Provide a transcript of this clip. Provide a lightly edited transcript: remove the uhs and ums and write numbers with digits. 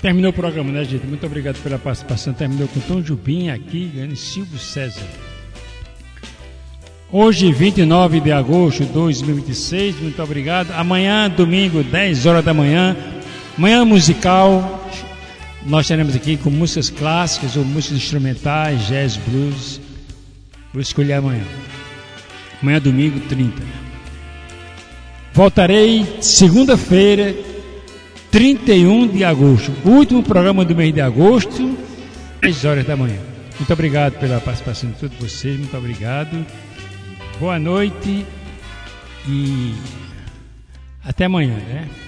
Terminou o programa, né, gente? Muito obrigado pela participação. Terminou com Tom Jubim aqui, e Silvio César. Hoje, 29 de agosto de 2026, muito obrigado. Amanhã, domingo, 10 horas da manhã, manhã musical. Nós teremos aqui com músicas clássicas ou músicas instrumentais, jazz, blues. Vou escolher amanhã. Amanhã, domingo, 30. Voltarei segunda-feira, 31 de agosto. O último programa do mês de agosto, 10 horas da manhã. Muito obrigado pela participação de todos vocês. Muito obrigado. Boa noite e até amanhã, né?